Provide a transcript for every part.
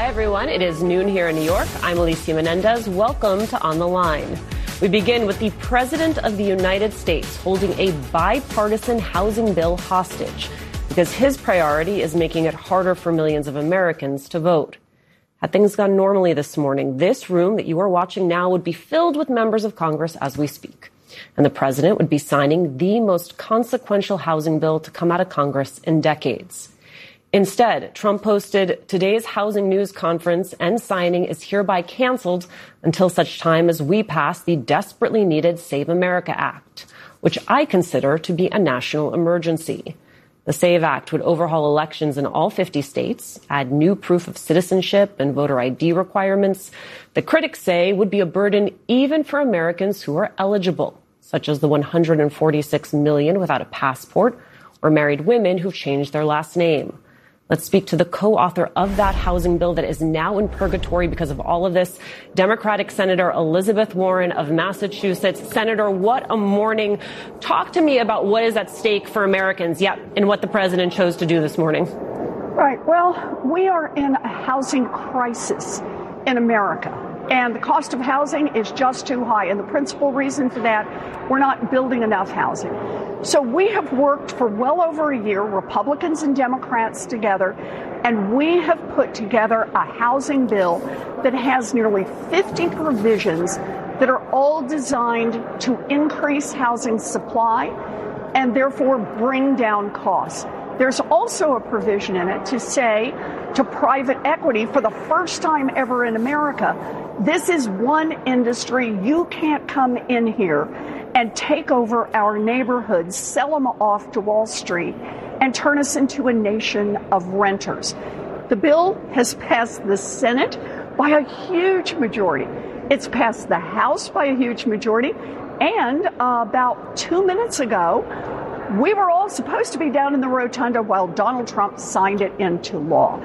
Hi, everyone. It is noon here in New York. I'm Alicia Menendez. Welcome to On the Line. We begin with the President of the United States holding a bipartisan housing bill hostage because his priority is making it harder for millions of Americans to vote. Had things gone normally this morning, this room that you are watching now would be filled with members of Congress as we speak. And the president would be signing the most consequential housing bill to come out of Congress in decades. Instead, Trump posted today's housing news conference and signing is hereby canceled until such time as we pass the desperately needed Save America Act, which I consider to be a national emergency. The SAVE Act would overhaul elections in all 50 states, add new proof of citizenship and voter ID requirements that critics say would be a burden even for Americans who are eligible, such as the 146 million without a passport or married women who've changed their last name. Let's speak to the co-author of that housing bill that is now in purgatory because of all of this, Democratic Senator Elizabeth Warren of Massachusetts. Senator, what a morning. Talk to me about what is at stake for Americans, and what the president chose to do this morning. Right. Well, we are in a housing crisis in America. And the cost of housing is just too high. And the principal reason for that, we're not building enough housing. So we have worked for well over a year, Republicans and Democrats together, and we have put together a housing bill that has nearly 50 provisions that are all designed to increase housing supply and therefore bring down costs. There's also a provision in it to say to private equity, for the first time ever in America, this is one industry you can't come in here and take over our neighborhoods, sell them off to Wall Street, and turn us into a nation of renters. The bill has passed the Senate by a huge majority. It's passed the House by a huge majority. And about 2 minutes ago, we were all supposed to be down in the rotunda while Donald Trump signed it into law.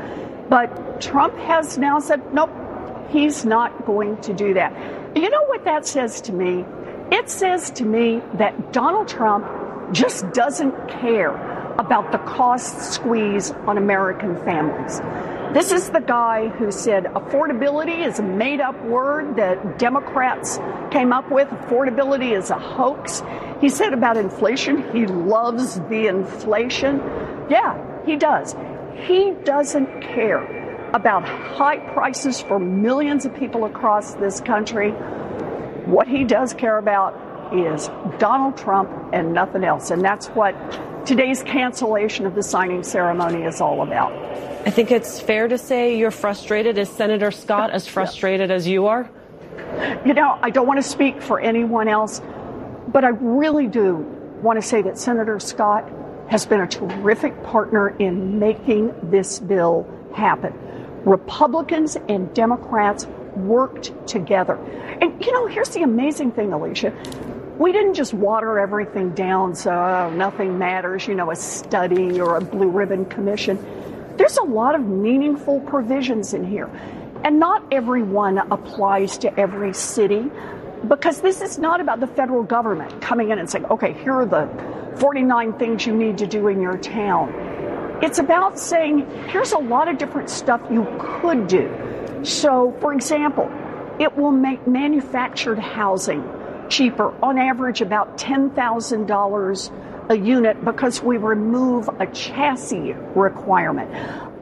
But Trump has now said, nope, he's not going to do that. You know what that says to me? It says to me that Donald Trump just doesn't care about the cost squeeze on American families. This is the guy who said affordability is a made-up word that Democrats came up with. Affordability is a hoax. He said about inflation, he loves the inflation. Yeah, he does. He doesn't care about high prices for millions of people across this country. What he does care about is Donald Trump and nothing else. And that's what today's cancellation of the signing ceremony is all about. I think it's fair to say you're frustrated. Is Senator Scott as frustrated as you are? You know, I don't want to speak for anyone else, but I really do want to say that Senator Scott has been a terrific partner in making this bill happen. Republicans and Democrats worked together. And, you know, here's the amazing thing, Alicia. We didn't just water everything down so nothing matters, you know, a study or a blue ribbon commission. There's a lot of meaningful provisions in here. And not everyone applies to every city, because this is not about the federal government coming in and saying, okay, here are the 49 things you need to do in your town. It's about saying, here's a lot of different stuff you could do. So, for example, it will make manufactured housing cheaper, on average about $10,000 a unit, because we remove a chassis requirement.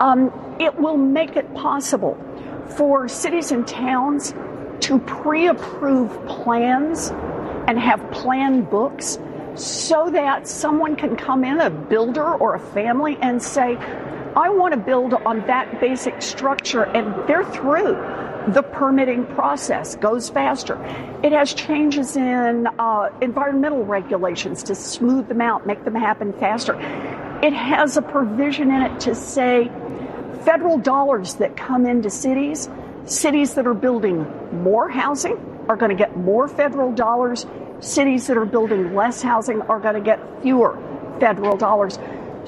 It will make it possible for cities and towns to pre-approve plans and have plan books so that someone can come in, a builder or a family, and say, I want to build on that basic structure, and they're through. The permitting process goes faster. It has changes in environmental regulations to smooth them out, make them happen faster. It has a provision in it to say federal dollars that come into cities that are building more housing are going to get more federal dollars. Cities that are building less housing are going to get fewer federal dollars.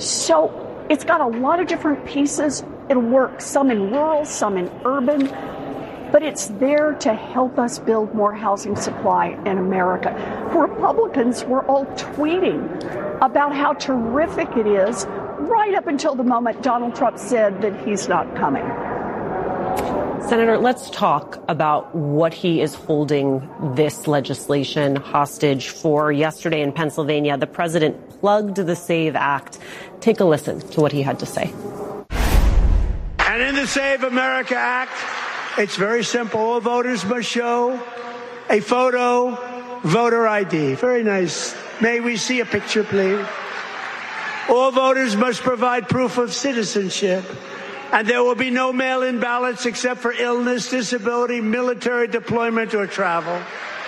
So it's got a lot of different pieces. It'll work some in rural, some in urban, but it's there to help us build more housing supply in America. Republicans were all tweeting about how terrific it is right up until the moment Donald Trump said that he's not coming. Senator, let's talk about what he is holding this legislation hostage for. Yesterday in Pennsylvania, the president plugged the SAVE Act. Take a listen to what he had to say. And in the Save America Act, it's very simple. All voters must show a photo, voter ID. Very nice. May we see a picture, please? All voters must provide proof of citizenship. And there will be no mail-in ballots except for illness, disability, military deployment, or travel.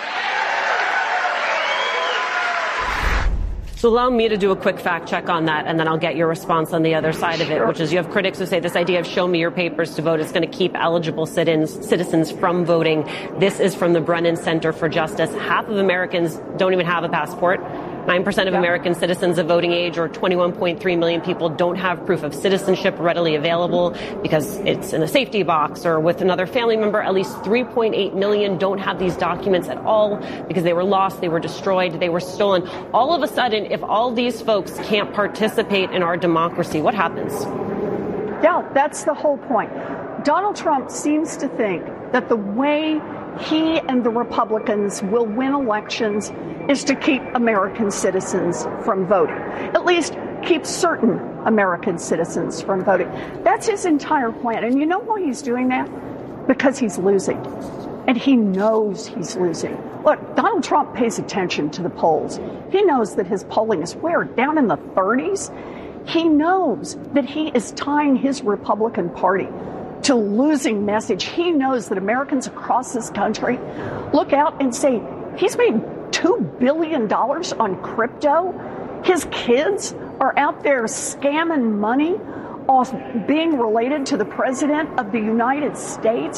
So allow me to do a quick fact check on that, and then I'll get your response on the other side of it, which is you have critics who say this idea of show me your papers to vote is going to keep eligible citizens from voting. This is from the Brennan Center for Justice. Half of Americans don't even have a passport. 9% of American citizens of voting age, or 21.3 million people, don't have proof of citizenship readily available because it's in a safety box or with another family member. At least 3.8 million don't have these documents at all because they were lost, they were destroyed, they were stolen. All of a sudden, if all these folks can't participate in our democracy, what happens? Yeah, that's the whole point. Donald Trump seems to think that the way he and the Republicans will win elections is to keep American citizens from voting. At least keep certain American citizens from voting. That's his entire plan. And you know why he's doing that? Because he's losing. And he knows he's losing. Look, Donald Trump pays attention to the polls. He knows that his polling is where? Down in the 30s? He knows that he is tying his Republican Party to losing message. He knows that Americans across this country look out and say, he's made $2 billion on crypto. His kids are out there scamming money off being related to the President of the United States.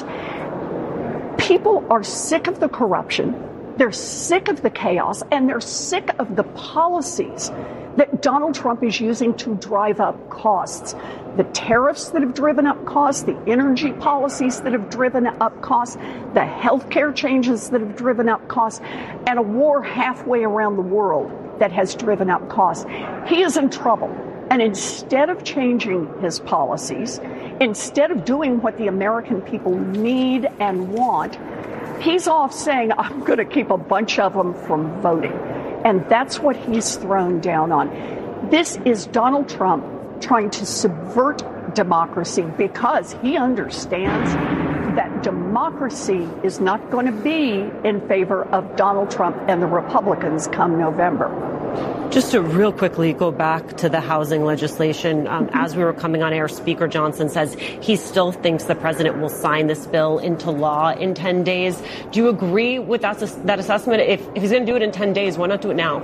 People are sick of the corruption. They're sick of the chaos, and they're sick of the policies that Donald Trump is using to drive up costs. The tariffs that have driven up costs, the energy policies that have driven up costs, the health care changes that have driven up costs, and a war halfway around the world that has driven up costs. He is in trouble. And instead of changing his policies, instead of doing what the American people need and want, he's off saying, I'm going to keep a bunch of them from voting. And that's what he's thrown down on. This is Donald Trump trying to subvert democracy because he understands that democracy is not going to be in favor of Donald Trump and the Republicans come November. Just to real quickly go back to the housing legislation, as we were coming on air, Speaker Johnson says he still thinks the president will sign this bill into law in 10 days. Do you agree with that assessment? If he's going to do it in 10 days, why not do it now?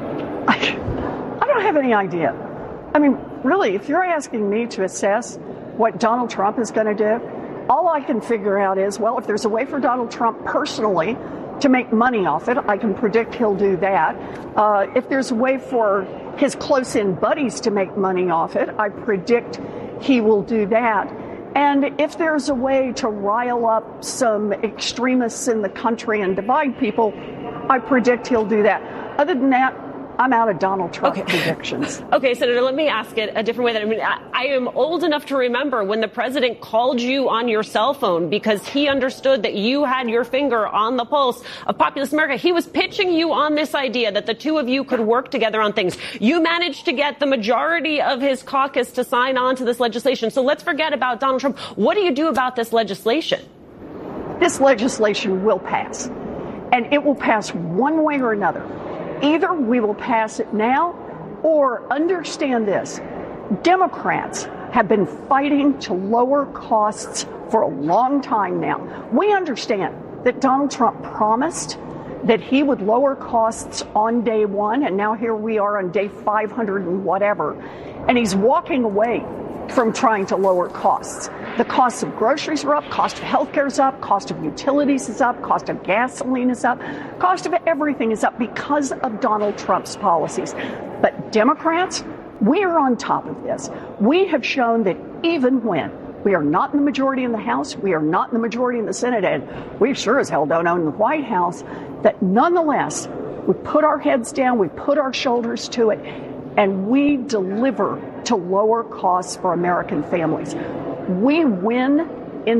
I don't have any idea. I mean, really, if you're asking me to assess what Donald Trump is going to do, all I can figure out is, well, if there's a way for Donald Trump personally to make money off it, I can predict he'll do that. If there's a way for his close-in buddies to make money off it, I predict he will do that. And if there's a way to rile up some extremists in the country and divide people, I predict he'll do that. Other than that, I'm out of Donald Trump predictions. Okay, Senator, let me ask it a different way. I am old enough to remember when the president called you on your cell phone because he understood that you had your finger on the pulse of populist America. He was pitching you on this idea that the two of you could work together on things. You managed to get the majority of his caucus to sign on to this legislation. So let's forget about Donald Trump. What do you do about this legislation? This legislation will pass, and it will pass one way or another. Either we will pass it now, or understand this, Democrats have been fighting to lower costs for a long time now. We understand that Donald Trump promised that he would lower costs on day one, and now here we are on day 500 and whatever, and he's walking away from trying to lower costs. The cost of groceries are up, cost of healthcare is up, cost of utilities is up, cost of gasoline is up, cost of everything is up because of Donald Trump's policies. But Democrats, we are on top of this. We have shown that even when we are not in the majority in the House, we are not in the majority in the Senate, and we sure as hell don't own the White House, that nonetheless, we put our heads down, we put our shoulders to it, and we deliver to lower costs for American families. We win in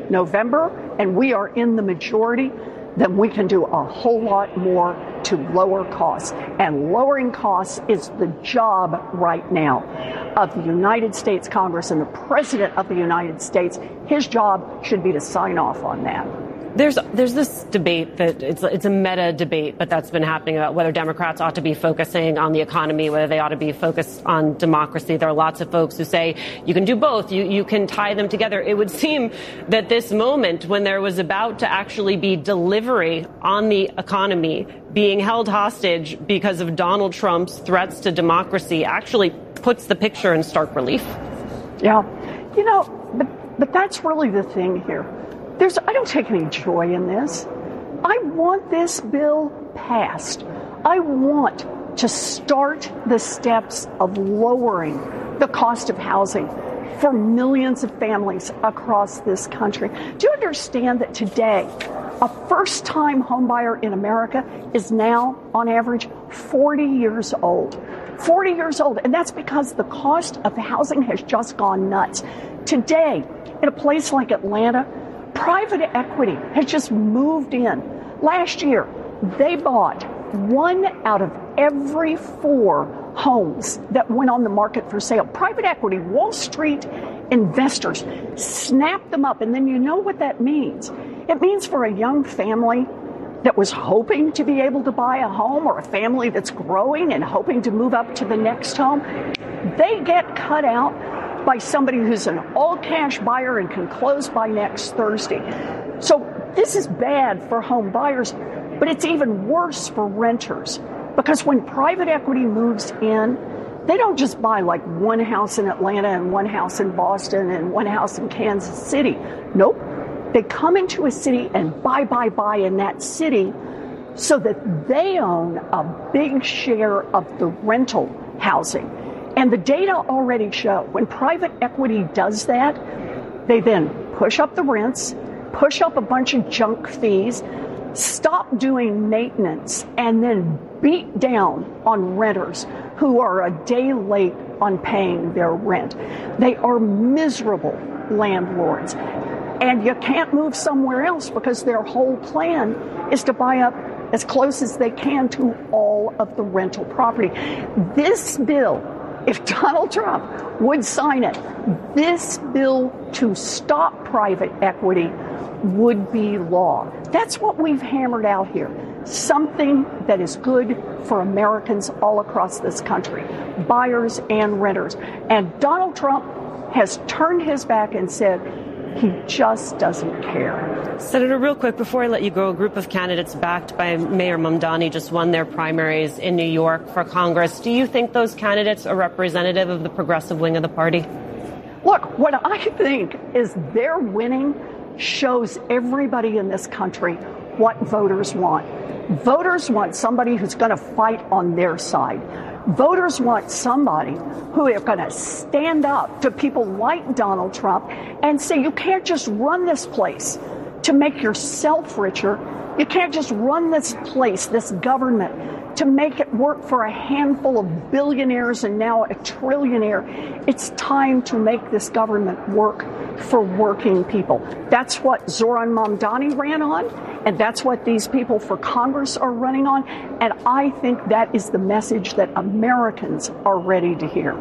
November and we are in the majority, then we can do a whole lot more to lower costs. And lowering costs is the job right now of the United States Congress and the President of the United States. His job should be to sign off on that. There's this debate that it's a meta debate, but that's been happening about whether Democrats ought to be focusing on the economy, whether they ought to be focused on democracy. There are lots of folks who say you can do both. You can tie them together. It would seem that this moment, when there was about to actually be delivery on the economy being held hostage because of Donald Trump's threats to democracy, actually puts the picture in stark relief. Yeah, but that's really the thing here. I don't take any joy in this. I want this bill passed. I want to start the steps of lowering the cost of housing for millions of families across this country. Do you understand that today, a first-time homebuyer in America is now, on average, 40 years old? 40 years old. And that's because the cost of housing has just gone nuts. Today, in a place like Atlanta, private equity has just moved in. Last year, they bought 1 out of every 4 homes that went on the market for sale. Private equity, Wall Street investors snapped them up. And then you know what that means. It means for a young family that was hoping to be able to buy a home, or a family that's growing and hoping to move up to the next home, they get cut out by somebody who's an all-cash buyer and can close by next Thursday. So this is bad for home buyers, but it's even worse for renters, because when private equity moves in, they don't just buy like one house in Atlanta and one house in Boston and one house in Kansas City. Nope. They come into a city and buy in that city so that they own a big share of the rental housing. And the data already show when private equity does that, they then push up the rents, push up a bunch of junk fees, stop doing maintenance, and then beat down on renters who are a day late on paying their rent. They are miserable landlords. And you can't move somewhere else because their whole plan is to buy up as close as they can to all of the rental property. This bill, if Donald Trump would sign it, this bill to stop private equity would be law. That's what we've hammered out here. Something that is good for Americans all across this country, buyers and renters. And Donald Trump has turned his back and said he just doesn't care. Senator, real quick, before I let you go, a group of candidates backed by Mayor Mamdani just won their primaries in New York for Congress. Do you think those candidates are representative of the progressive wing of the party? Look, what I think is their winning shows everybody in this country what voters want. Voters want somebody who's going to fight on their side. Voters want somebody who are going to stand up to people like Donald Trump and say, you can't just run this place to make yourself richer. You can't just run this place, this government, to make it work for a handful of billionaires and now a trillionaire. It's time to make this government work for working people. That's what Zoran Mamdani ran on, and that's what these people for Congress are running on. And I think that is the message that Americans are ready to hear.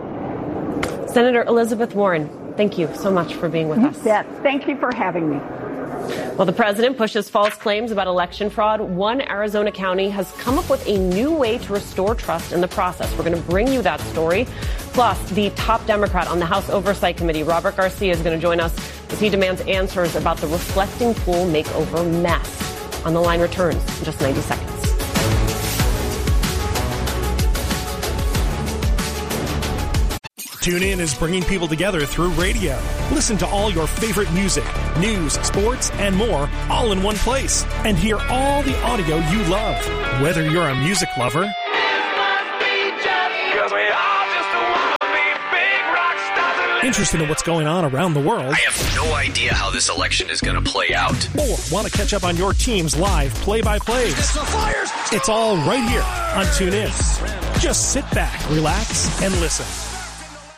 Senator Elizabeth Warren, thank you so much for being with us. Thank you for having me. While the president pushes false claims about election fraud, one Arizona county has come up with a new way to restore trust in the process. We're going to bring you that story. Plus, the top Democrat on the House Oversight Committee, Robert Garcia, is going to join us as he demands answers about the Reflecting Pool makeover mess. On the Line returns in just 90 seconds. TuneIn is bringing people together through radio. Listen to all your favorite music, news, sports, and more all in one place. And hear all the audio you love. Whether you're a music lover interested in what's going on around the world, I have no idea how this election is going to play out, or want to catch up on your team's live play-by-plays. It's all right here on TuneIn. Just sit back, relax, and listen.